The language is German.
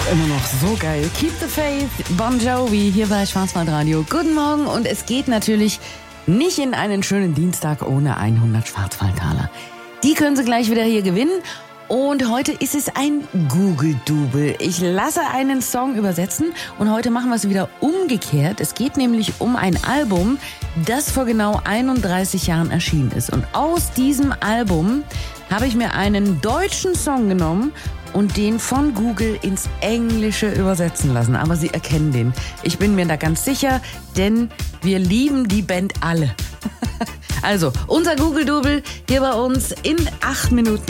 Immer noch so geil. Keep the Faith, Bon Jovi, hier bei Schwarzwaldradio. Guten Morgen und es geht natürlich nicht in einen schönen Dienstag ohne 100 Schwarzwaldtaler. Die können Sie gleich wieder hier gewinnen. Und heute ist es ein Google-Double. Ich lasse einen Song übersetzen und heute machen wir es wieder umgekehrt. Es geht nämlich um ein Album, das vor genau 31 Jahren erschienen ist. Und aus diesem Album habe ich mir einen deutschen Song genommen und den von Google ins Englische übersetzen lassen. Aber Sie erkennen den. Ich bin mir da ganz sicher, denn wir lieben die Band alle. Also, unser Google-Double hier bei uns in 8 Minuten.